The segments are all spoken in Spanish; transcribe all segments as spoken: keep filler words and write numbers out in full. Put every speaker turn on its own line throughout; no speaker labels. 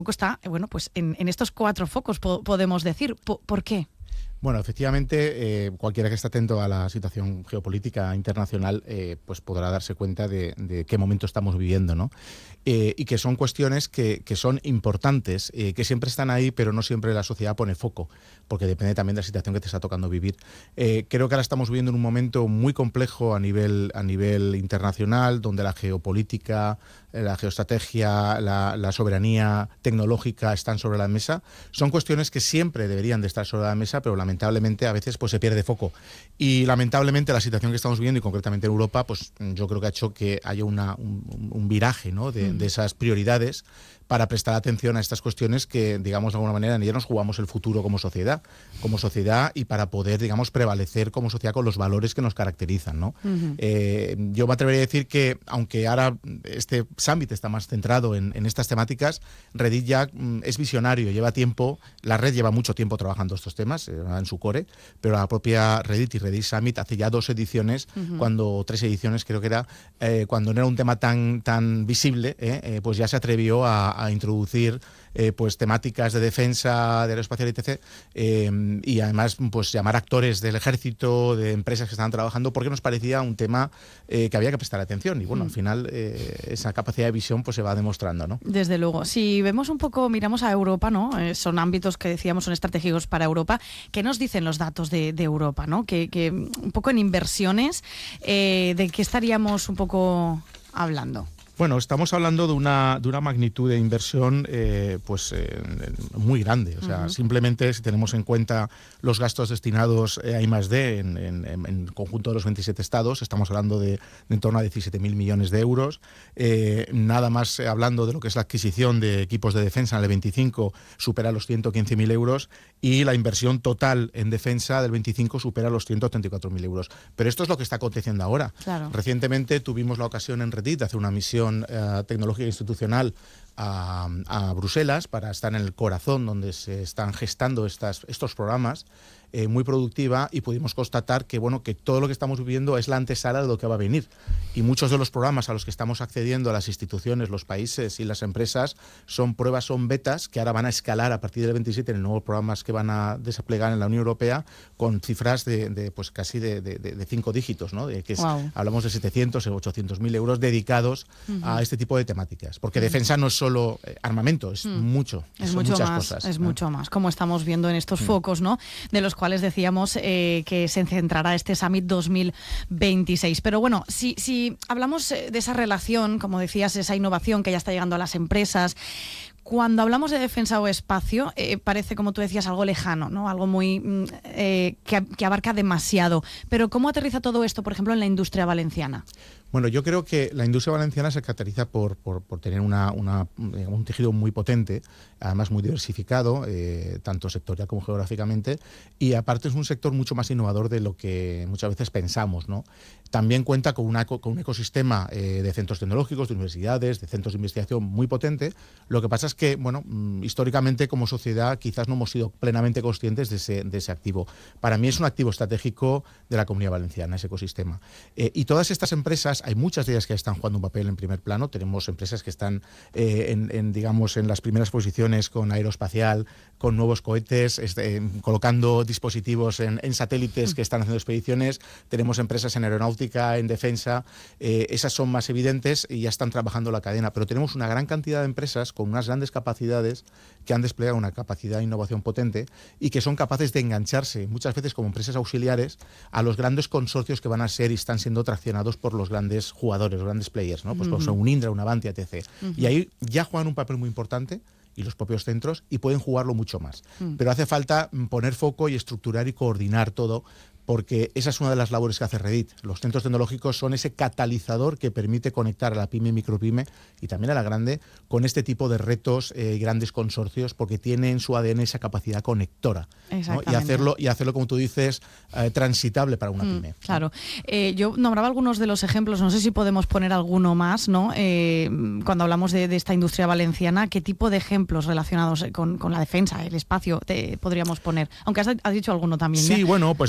está, bueno, pues en, en estos cuatro focos, po- podemos decir. ¿Por, ¿Por qué?
Bueno, efectivamente, eh, cualquiera que esté atento a la situación geopolítica internacional eh, pues podrá darse cuenta de, de qué momento estamos viviendo, ¿no? Eh, y que son cuestiones que, que son importantes, eh, que siempre están ahí, pero no siempre la sociedad pone foco, porque depende también de la situación que te está tocando vivir. Eh, creo que ahora estamos viviendo en un momento muy complejo a nivel, a nivel internacional, donde la geopolítica, la geoestrategia, la, la soberanía tecnológica están sobre la mesa. Son cuestiones que siempre deberían de estar sobre la mesa, pero lamentablemente a veces pues se pierde foco. Y lamentablemente la situación que estamos viviendo, y concretamente en Europa, pues yo creo que ha hecho que haya una, un, un viraje, ¿no?, de, de esas prioridades para prestar atención a estas cuestiones que, digamos, de alguna manera en ellas nos jugamos el futuro como sociedad, como sociedad y para poder, digamos, prevalecer como sociedad con los valores que nos caracterizan, ¿no? Uh-huh. Eh, yo me atrevería a decir que, aunque ahora este Summit está más centrado en, en estas temáticas, Reddit ya mm, es visionario, lleva tiempo, la red lleva mucho tiempo trabajando estos temas, eh, en su core, pero la propia Reddit y Reddit Summit hace ya dos ediciones, uh-huh. cuando tres ediciones creo que era, eh, cuando no era un tema tan, tan visible, eh, eh, pues ya se atrevió a a introducir eh, pues temáticas de defensa, de aeroespacial, etcétera. Eh, y además pues llamar actores del ejército, de empresas que estaban trabajando, porque nos parecía un tema eh, que había que prestar atención. Y bueno, mm. al final eh, esa capacidad de visión pues se va demostrando, ¿no?
Desde luego. Si vemos un poco, miramos a Europa, ¿no? Eh, son ámbitos que decíamos son estratégicos para Europa. ¿Qué nos dicen los datos de, de Europa, ¿no? Que, que un poco en inversiones, eh, ¿de qué estaríamos un poco hablando?
Bueno, estamos hablando de una, de una magnitud de inversión eh, pues eh, muy grande. O sea, uh-huh. simplemente si tenemos en cuenta los gastos destinados a I más D en, en, en conjunto de los veintisiete estados, estamos hablando de, de en torno a diecisiete mil millones de euros. Eh, nada más eh, hablando de lo que es la adquisición de equipos de defensa en el veinticinco, supera los ciento quince mil euros, y la inversión total en defensa del veinticinco supera los ciento treinta y cuatro mil euros. Pero esto es lo que está aconteciendo ahora. Claro. Recientemente tuvimos la ocasión en Reddit de hacer una misión Uh, tecnológica institucional a, a Bruselas para estar en el corazón donde se están gestando estas, estos programas, eh, muy productiva, y pudimos constatar que, bueno, que todo lo que estamos viviendo es la antesala de lo que va a venir, y muchos de los programas a los que estamos accediendo a las instituciones, los países y las empresas son pruebas, son betas que ahora van a escalar a partir del veintisiete en nuevos programas que van a desplegar en la Unión Europea con cifras de, de pues casi de, de, de cinco dígitos, ¿no? De que es, wow. Hablamos de setecientos o ochocientos mil euros dedicados uh-huh. a este tipo de temáticas, porque uh-huh. defensa no es solo eh, armamento, es uh-huh. mucho,
es
son
mucho
muchas
más,
cosas.
Es
¿no?
mucho más, como estamos viendo en estos uh-huh. focos, ¿no? De los cuales decíamos eh, que se centrará este Summit dos mil veintiséis. Pero bueno, si, si hablamos de esa relación, como decías, esa innovación que ya está llegando a las empresas, cuando hablamos de defensa o espacio, eh, parece, como tú decías, algo lejano, ¿no? Algo muy eh, que, que abarca demasiado. Pero ¿cómo aterriza todo esto, por ejemplo, en la industria valenciana?
Bueno, yo creo que la industria valenciana se caracteriza por, por, por tener una, una, digamos, un tejido muy potente, además muy diversificado, eh, tanto sectorial como geográficamente, y aparte es un sector mucho más innovador de lo que muchas veces pensamos, ¿no? También cuenta con, una, con un ecosistema eh, de centros tecnológicos, de universidades, de centros de investigación muy potente. Lo que pasa es que, bueno, históricamente como sociedad quizás no hemos sido plenamente conscientes de ese, de ese activo. Para mí es un activo estratégico de la Comunidad Valenciana, ese ecosistema. Eh, y todas estas empresas, hay muchas de ellas que están jugando un papel en primer plano. Tenemos empresas que están, eh, en, en, digamos, en las primeras posiciones con aeroespacial, con nuevos cohetes, este, colocando dispositivos en, en satélites que están haciendo expediciones. Tenemos empresas en aeronáutica, en defensa. Eh, esas son más evidentes y ya están trabajando la cadena. Pero tenemos una gran cantidad de empresas con unas grandes capacidades que han desplegado una capacidad de innovación potente y que son capaces de engancharse, muchas veces como empresas auxiliares, a los grandes consorcios que van a ser y están siendo traccionados por los grandes jugadores, los grandes players, ¿no? Pues uh-huh. son un Indra, un Avanti, etcétera. Uh-huh. Y ahí ya juegan un papel muy importante, y los propios centros, y pueden jugarlo mucho más. Uh-huh. Pero hace falta poner foco y estructurar y coordinar todo, porque esa es una de las labores que hace Reddit. Los centros tecnológicos son ese catalizador que permite conectar a la pyme y micropyme, y también a la grande, con este tipo de retos y eh, grandes consorcios, porque tiene en su A D N esa capacidad conectora, ¿no? y hacerlo y hacerlo como tú dices, eh, transitable para una mm, pyme.
Claro. ¿no? Eh, yo nombraba algunos de los ejemplos, no sé si podemos poner alguno más, ¿no? Eh, cuando hablamos de, de esta industria valenciana, ¿qué tipo de ejemplos relacionados con, con la defensa, el espacio, te podríamos poner? Aunque has, has dicho alguno también.
Sí,
¿ya?
bueno, pues podemos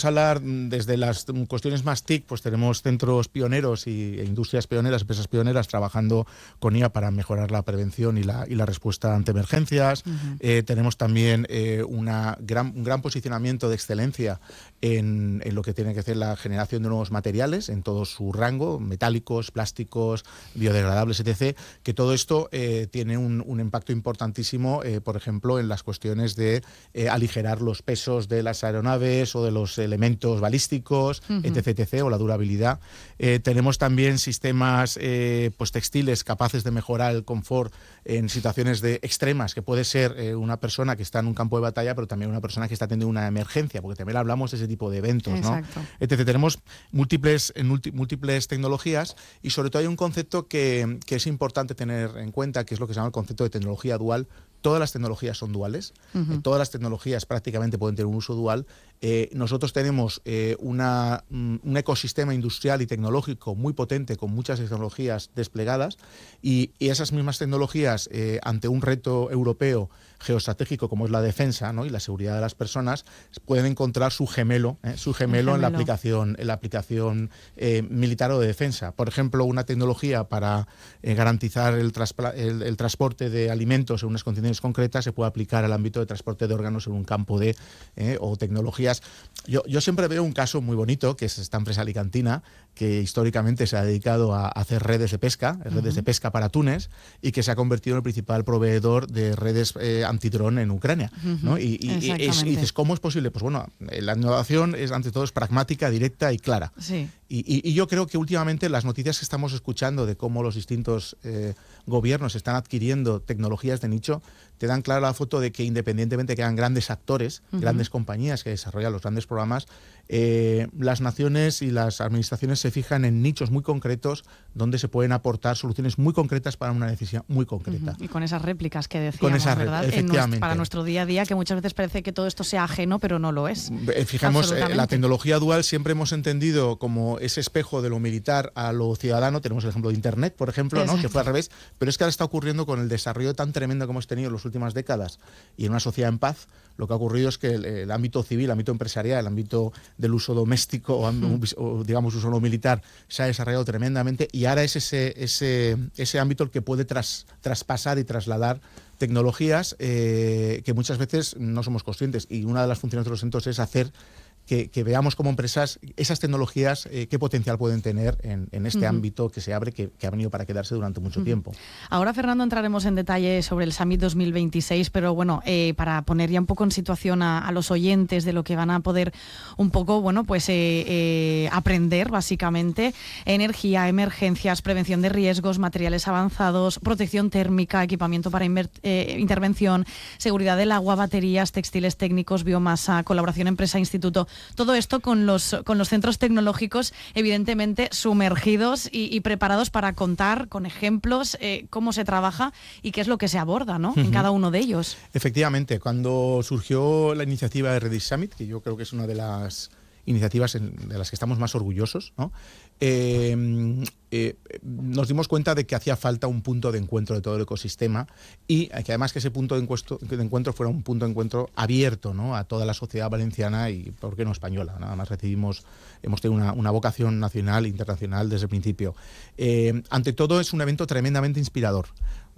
hablar desde las cuestiones más T I C, pues tenemos centros pioneros y, e industrias pioneras, empresas pioneras trabajando con I A para mejorar la prevención y la, y la respuesta ante emergencias. Uh-huh. eh, tenemos también eh, una gran, un gran posicionamiento de excelencia en, en lo que tiene que ser la generación de nuevos materiales en todo su rango, metálicos, plásticos, biodegradables, etcétera, que todo esto eh, tiene un, un impacto importantísimo, eh, por ejemplo, en las cuestiones de eh, aligerar los pesos de las aeronaves o de los elementos balísticos, uh-huh. etcétera, etcétera, o la durabilidad. Eh, tenemos también sistemas eh, pues textiles capaces de mejorar el confort en situaciones de extremas, que puede ser eh, una persona que está en un campo de batalla, pero también una persona que está teniendo una emergencia, porque también hablamos de ese tipo de eventos,
Exacto.
¿no? Etcétera. Tenemos múltiples, múltiples tecnologías y sobre todo hay un concepto que, que es importante tener en cuenta, que es lo que se llama el concepto de tecnología dual. Todas las tecnologías son duales, uh-huh. eh, todas las tecnologías prácticamente pueden tener un uso dual. Eh, nosotros tenemos eh, una, un ecosistema industrial y tecnológico muy potente con muchas tecnologías desplegadas y, y esas mismas tecnologías eh, ante un reto europeo geoestratégico como es la defensa, ¿no? y la seguridad de las personas, pueden encontrar su gemelo, ¿eh? su gemelo, gemelo en la aplicación, en la aplicación eh, militar o de defensa. Por ejemplo, una tecnología para eh, garantizar el, el, el transporte de alimentos en unas condiciones concretas se puede aplicar al ámbito de transporte de órganos en un campo de eh, o tecnologías. Yo, yo siempre veo un caso muy bonito, que es esta empresa alicantina, que históricamente se ha dedicado a hacer redes de pesca, redes uh-huh. de pesca para atunes, y que se ha convertido en el principal proveedor de redes eh, antidrón en Ucrania, uh-huh. ¿no? Y, y, y, es, y dices, ¿cómo es posible? Pues bueno, la innovación es ante todo es pragmática, directa y clara.
Sí.
Y, y, y yo creo que últimamente las noticias que estamos escuchando de cómo los distintos eh, gobiernos están adquiriendo tecnologías de nicho te dan clara la foto de que independientemente de que hayan grandes actores, uh-huh. grandes compañías que desarrollan los grandes programas, eh, las naciones y las administraciones se fijan en nichos muy concretos donde se pueden aportar soluciones muy concretas para una necesidad muy concreta.
Uh-huh. Y con esas réplicas que decíamos,
con esa
¿verdad?
Efectivamente.
En nuestro, para nuestro día a día, que muchas veces parece que todo esto sea ajeno, pero no lo es.
Fijemos, eh, la tecnología dual siempre hemos entendido como ese espejo de lo militar a lo ciudadano. Tenemos el ejemplo de Internet, por ejemplo, ¿no? que fue al revés, pero es que ahora está ocurriendo con el desarrollo tan tremendo que hemos tenido en las últimas décadas y en una sociedad en paz. Lo que ha ocurrido es que el, el ámbito civil, el ámbito empresarial, el ámbito del uso doméstico o, mm. o digamos uso no militar se ha desarrollado tremendamente y ahora es ese, ese, ese ámbito el que puede tras, traspasar y trasladar tecnologías eh, que muchas veces no somos conscientes, y una de las funciones de los centros es hacer Que, que veamos como empresas esas tecnologías, eh, qué potencial pueden tener en, en este uh-huh. ámbito que se abre, que, que ha venido para quedarse durante mucho uh-huh. tiempo.
Ahora, Fernando, entraremos en detalle sobre el Summit dos mil veintiséis, pero bueno, eh, para poner ya un poco en situación a, a los oyentes de lo que van a poder un poco, bueno, pues eh, eh, aprender, básicamente, energía, emergencias, prevención de riesgos, materiales avanzados, protección térmica, equipamiento para inver- eh, intervención, seguridad del agua, baterías, textiles técnicos, biomasa, colaboración empresa-instituto. Todo esto con los, con los centros tecnológicos evidentemente sumergidos y, y preparados para contar con ejemplos eh, cómo se trabaja y qué es lo que se aborda, ¿no? Uh-huh. en cada uno de ellos.
Efectivamente, cuando surgió la iniciativa de Redis Summit, que yo creo que es una de las iniciativas en, de las que estamos más orgullosos, ¿no? Eh, eh, nos dimos cuenta de que hacía falta un punto de encuentro de todo el ecosistema y que además que ese punto de encuentro, de encuentro fuera un punto de encuentro abierto, ¿no? a toda la sociedad valenciana y, ¿por qué no española? Nada más recibimos, hemos tenido una, una vocación nacional e internacional desde el principio. Eh, ante todo es un evento tremendamente inspirador,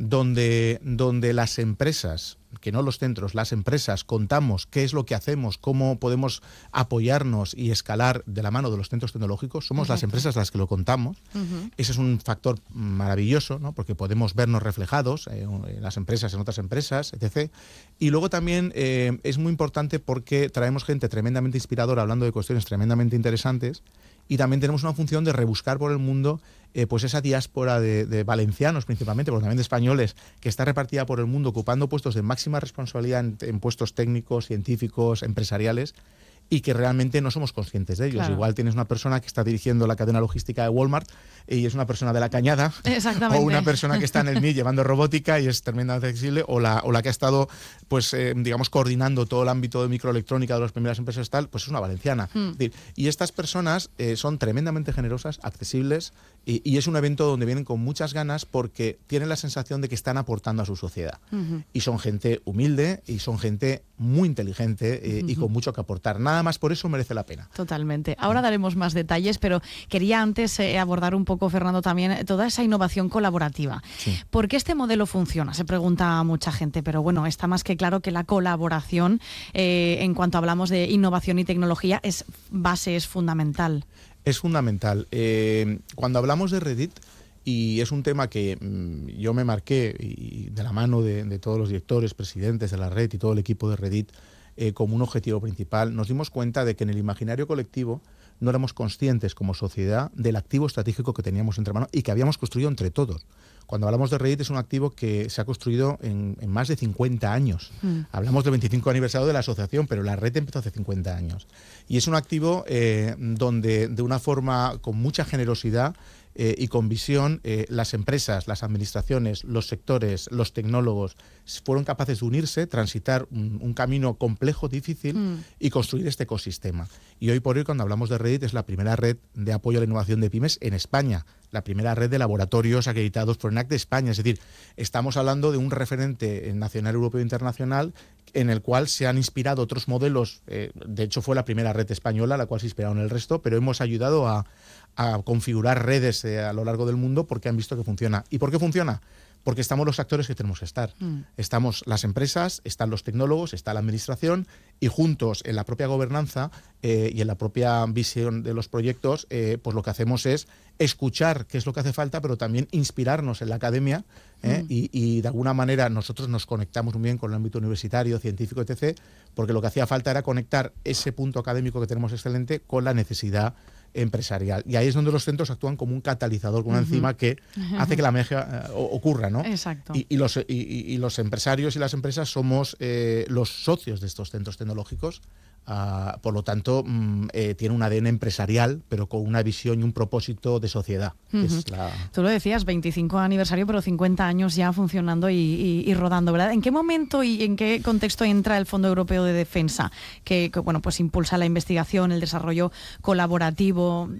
donde, donde las empresas, que no los centros, las empresas contamos qué es lo que hacemos, cómo podemos apoyarnos y escalar de la mano de los centros tecnológicos. Somos Exacto. las empresas las que lo contamos. Uh-huh. Ese es un factor maravilloso, ¿no? Porque podemos vernos reflejados eh, en las empresas, en otras empresas, etcétera. Y luego también eh, es muy importante porque traemos gente tremendamente inspiradora hablando de cuestiones tremendamente interesantes. Y también tenemos una función de rebuscar por el mundo eh, pues esa diáspora de, de valencianos principalmente, pero también de españoles, que está repartida por el mundo ocupando puestos de máxima responsabilidad en, en puestos técnicos, científicos, empresariales, y que realmente no somos conscientes de ellos. Claro. Igual tienes una persona que está dirigiendo la cadena logística de Walmart y es una persona de la Cañada, o una persona que está en el M I llevando robótica y es tremendamente flexible, o la, o la que ha estado, pues eh, digamos, coordinando todo el ámbito de microelectrónica de las primeras empresas tal, pues es una valenciana. Hmm. Es decir, y estas personas eh, son tremendamente generosas, accesibles, y, y es un evento donde vienen con muchas ganas porque tienen la sensación de que están aportando a su sociedad. Uh-huh. Y son gente humilde y son gente muy inteligente eh, uh-huh. y con mucho que aportar. Nada más por eso merece la pena.
Totalmente. Ahora daremos más detalles, pero quería antes eh, abordar un poco, Fernando, también toda esa innovación colaborativa. Sí. ¿Por qué este modelo funciona? Se pregunta mucha gente, pero bueno, está más que claro que la colaboración, eh, en cuanto hablamos de innovación y tecnología, es base, es fundamental.
Es fundamental. Eh, cuando hablamos de Reddit, y es un tema que mmm, yo me marqué y de la mano de, de todos los directores, presidentes de la red y todo el equipo de Reddit eh, como un objetivo principal, nos dimos cuenta de que en el imaginario colectivo no éramos conscientes como sociedad del activo estratégico que teníamos entre manos y que habíamos construido entre todos. Cuando hablamos de Reddit es un activo que se ha construido en, en más de cincuenta años. Mm. Hablamos del veinticinco aniversario de la asociación, pero la red empezó hace cincuenta años. Y es un activo eh, donde de una forma con mucha generosidad Eh, y con visión, eh, las empresas, las administraciones, los sectores, los tecnólogos fueron capaces de unirse, transitar un, un camino complejo, difícil mm. y construir este ecosistema. Y hoy por hoy, cuando hablamos de Reddit, es la primera red de apoyo a la innovación de pymes en España, la primera red de laboratorios acreditados por ENAC de España. Es decir, estamos hablando de un referente nacional, europeo e internacional en el cual se han inspirado otros modelos. Eh, de hecho, fue la primera red española, la cual se inspiraron el resto, pero hemos ayudado a, a configurar redes eh, a lo largo del mundo porque han visto que funciona. ¿Y por qué funciona? Porque estamos los actores que tenemos que estar. Mm. Estamos las empresas, están los tecnólogos, está la administración y juntos en la propia gobernanza eh, y en la propia visión de los proyectos, eh, pues lo que hacemos es escuchar qué es lo que hace falta, pero también inspirarnos en la academia eh, mm. y, y de alguna manera nosotros nos conectamos muy bien con el ámbito universitario, científico, etcétera, porque lo que hacía falta era conectar ese punto académico que tenemos excelente con la necesidad empresarial. Y ahí es donde los centros actúan como un catalizador, con una uh-huh. enzima que uh-huh. hace que la magia uh, ocurra, ¿no?
Exacto.
Y, y, los, y, y los empresarios y las empresas somos eh, los socios de estos centros tecnológicos. Uh, por lo tanto, mm, eh, tiene un A D N empresarial, pero con una visión y un propósito de sociedad.
Uh-huh.
Es la...
Tú lo decías, veinticinco aniversario, pero cincuenta años ya funcionando y, y, y rodando, ¿verdad? ¿En qué momento y en qué contexto entra el Fondo Europeo de Defensa, que, que bueno, pues impulsa la investigación, el desarrollo colaborativo?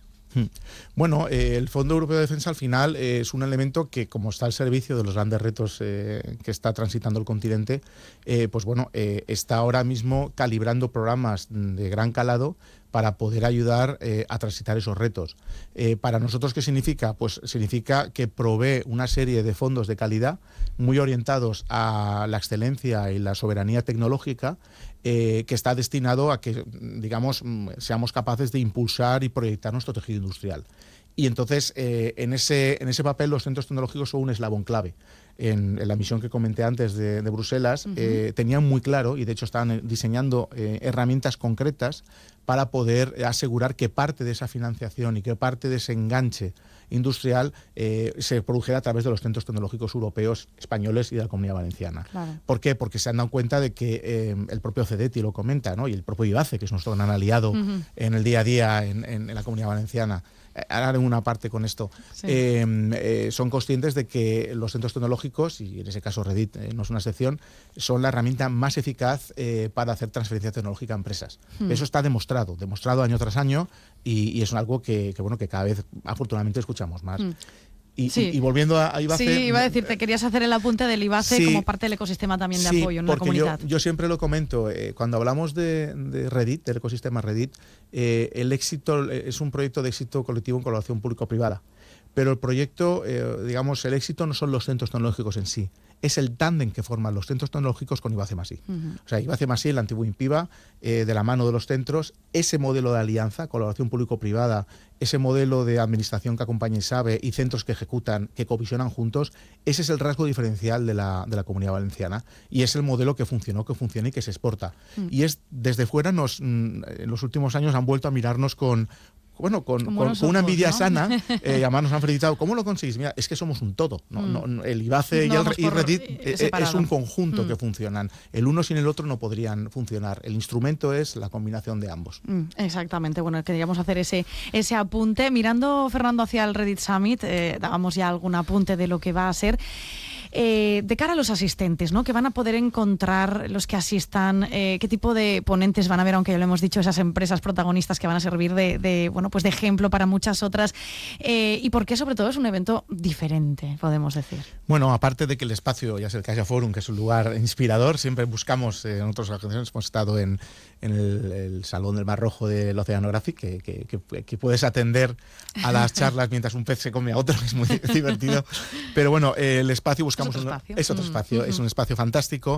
Bueno, eh, el Fondo Europeo de Defensa al final eh, es un elemento que, como está al servicio de los grandes retos eh, que está transitando el continente, eh, pues bueno, eh, está ahora mismo calibrando programas de gran calado para poder ayudar eh, a transitar esos retos. Eh, para nosotros, ¿qué significa? Pues significa que provee una serie de fondos de calidad muy orientados a la excelencia y la soberanía tecnológica, eh, que está destinado a que, digamos, seamos capaces de impulsar y proyectar nuestro tejido industrial. Y entonces, eh, en, ese, en ese papel, los centros tecnológicos son un eslabón clave. En, en la misión que comenté antes de, de Bruselas, uh-huh. eh, tenían muy claro, y de hecho estaban diseñando eh, herramientas concretas para poder asegurar que parte de esa financiación y que parte de ese enganche industrial eh, se produjera a través de los centros tecnológicos europeos, españoles y de la Comunidad Valenciana. Claro. ¿Por qué? Porque se han dado cuenta de que eh, el propio CEDETI lo comenta, ¿no? Y el propio IBACE, que es nuestro gran aliado uh-huh. en el día a día en, en, en la Comunidad Valenciana, harán una parte con esto. Sí. Eh, eh, son conscientes de que los centros tecnológicos, y en ese caso Reddit eh, no es una excepción, son la herramienta más eficaz eh, para hacer transferencia tecnológica a empresas. Mm. Eso está demostrado, demostrado año tras año, y, y es algo que, que, bueno, que cada vez afortunadamente escuchamos más. Mm. Y, sí. y, y volviendo a, a IBACE...
Sí, iba a decirte, querías hacer el apunte del IBACE sí, como parte del ecosistema también de
sí,
apoyo en la comunidad.
Yo, yo siempre lo comento, eh, cuando hablamos de, de Reddit, del ecosistema Reddit, eh, el éxito es un proyecto de éxito colectivo en colaboración público-privada. Pero el proyecto, eh, digamos, el éxito no son los centros tecnológicos en sí, es el tándem que forman los centros tecnológicos con IBACE más I. Uh-huh. O sea, IBACE más I, el antiguo INPIBA, eh, de la mano de los centros, ese modelo de alianza, colaboración público-privada, ese modelo de administración que acompaña y sabe, y centros que ejecutan, que covisionan juntos, ese es el rasgo diferencial de la, de la Comunidad Valenciana, y es el modelo que funcionó, que funciona y que se exporta. Uh-huh. Y es, desde fuera, nos, en los últimos años han vuelto a mirarnos con... Bueno, con, con, ojos, con una envidia ¿no? sana, eh, y además nos han felicitado. ¿Cómo lo conseguís? Mira, es que somos un todo. ¿no? Mm. No, el IBACE no, y, el, y Reddit eh, es un conjunto mm. que funcionan. El uno sin el otro no podrían funcionar. El instrumento es la combinación de ambos.
Mm, exactamente. Bueno, queríamos hacer ese, ese apunte. Mirando, Fernando, hacia el Reddit Summit, eh, dábamos ya algún apunte de lo que va a ser. Eh, de cara a los asistentes, ¿no? Que van a poder encontrar los que asistan, eh, qué tipo de ponentes van a ver, aunque ya lo hemos dicho, esas empresas protagonistas que van a servir de, de, bueno, pues de ejemplo para muchas otras, eh, y por qué sobre todo es un evento diferente, podemos decir.
Bueno, aparte de que el espacio, ya sea el Caixa Forum, que es un lugar inspirador, siempre buscamos, eh, en otras ocasiones hemos estado en, en el, el Salón del Mar Rojo del Oceanographic, que, que, que, que puedes atender a las charlas mientras un pez se come a otro, es muy divertido. Pero bueno, eh, el espacio buscamos...
¿Es otro
un,
espacio?
es otro espacio, mm, es un espacio fantástico.